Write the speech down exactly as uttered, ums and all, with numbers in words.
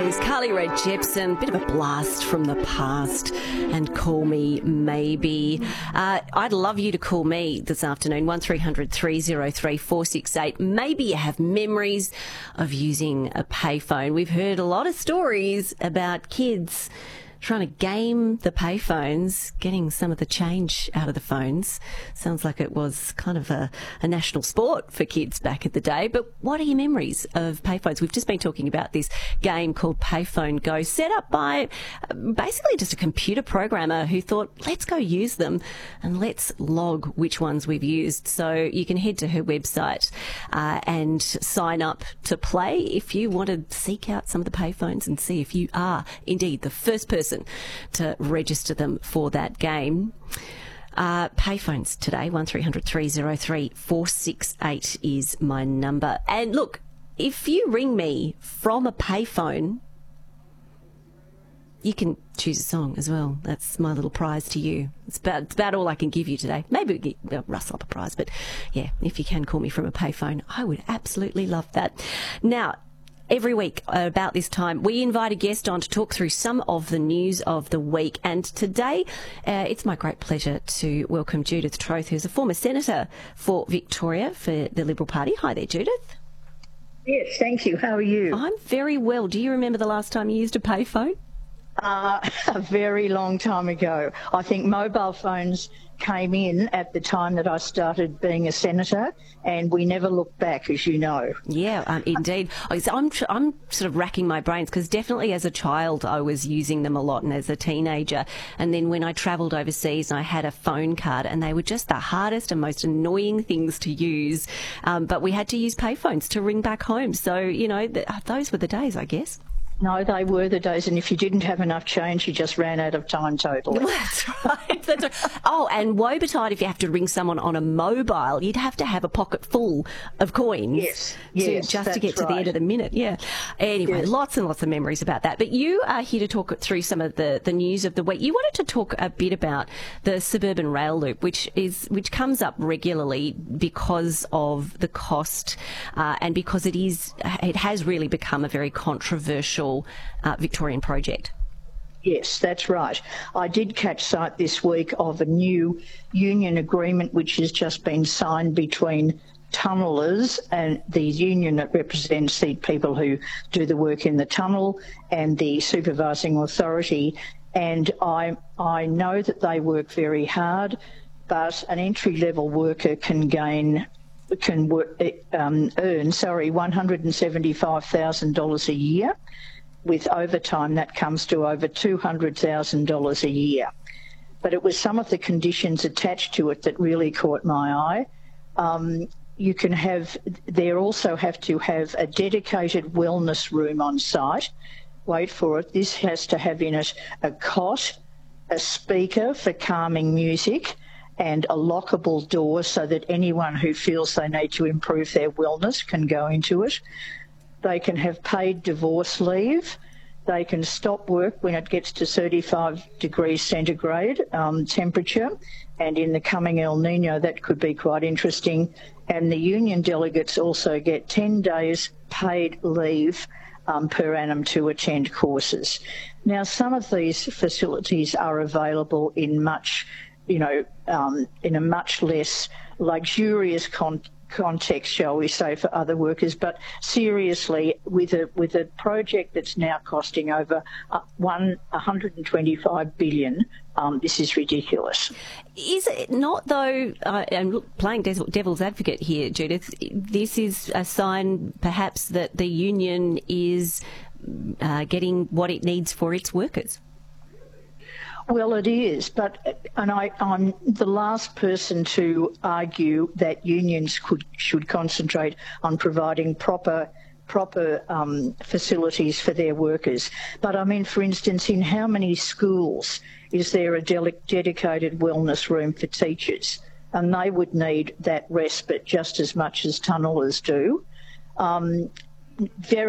Payphones, Carly Rae Jepsen, bit of a blast from the past, and Call Me Maybe. Uh, I'd love you to call me this afternoon, one three hundred three oh three four six eight. Maybe you have memories of using a payphone. We've heard a lot of stories about kids trying to game the payphones, getting some of the change out of the phones. Sounds like it was kind of a, a national sport for kids back in the day. But what are your memories of payphones? We've just been talking about this game called Payphone Go, set up by basically just a computer programmer who thought, let's go use them and let's log which ones we've used. So you can head to her website uh, and sign up to play if you want to seek out some of the payphones and see if you are indeed the first person to register them for that game. Uh, payphones today, one three hundred three oh three four six eight is my number. And look, if you ring me from a payphone, you can choose a song as well. That's my little prize to you. It's about, it's about all I can give you today. Maybe we get, we'll rustle up a prize, but yeah, if you can call me from a payphone, I would absolutely love that. Now, every week about this time, we invite a guest on to talk through some of the news of the week. And today, uh, it's my great pleasure to welcome Judith Troth, who's a former senator for Victoria for the Liberal Party. Hi there, Judith. Yes, thank you. How are you? I'm very well. Do you remember the last time you used a payphone? Uh, a very long time ago. I think mobile phones came in at the time that I started being a senator, and we never looked back, as you know. Yeah, um, indeed. I'm, I'm sort of racking my brains because definitely as a child I was using them a lot, and as a teenager. And then when I travelled overseas, I had a phone card, and they were just the hardest and most annoying things to use. Um, but we had to use payphones to ring back home. So, you know, th- those were the days, I guess. No, they were the days, and if you didn't have enough change, you just ran out of time totally. That's right. That's right. Oh, and woe betide if you have to ring someone on a mobile, you'd have to have a pocket full of coins. Yes, to, yes, just to get right. to the end of the minute. Yeah. Anyway, yes. Lots and lots of memories about that. But you are here to talk through some of the, the news of the week. You wanted to talk a bit about the suburban rail loop, which is which comes up regularly because of the cost uh, and because it is it has really become a very controversial Uh, Victorian project. Yes, that's right. I did catch sight this week of a new union agreement which has just been signed between tunnellers and the union that represents the people who do the work in the tunnel and the supervising authority. And I, I know that they work very hard, but an entry-level worker can gain can work, um, earn sorry one hundred seventy-five thousand dollars a year. With overtime, that comes to over two hundred thousand dollars a year. But it was some of the conditions attached to it that really caught my eye. Um, you can have, they also have to have a dedicated wellness room on site. Wait for it. This has to have in it a cot, a speaker for calming music, and a lockable door so that anyone who feels they need to improve their wellness can go into it. They can have paid divorce leave. They can stop work when it gets to thirty-five degrees centigrade um, temperature, and in the coming El Nino that could be quite interesting. And the union delegates also get ten days paid leave um, per annum to attend courses. Now, some of these facilities are available in much, you know, um, in a much less luxurious context. context, shall we say, for other workers, but seriously, with a with a project that's now costing over uh, one one hundred twenty-five billion, um, this is ridiculous. Is it not, though? Uh, and look, playing devil's advocate here, Judith, this is a sign, perhaps, that the union is uh, getting what it needs for its workers. Well, it is, but and I, I'm the last person to argue that unions could should concentrate on providing proper proper um, facilities for their workers. But I mean, for instance, in how many schools is there a de- dedicated wellness room for teachers? And they would need that respite just as much as tunnellers do. Um, very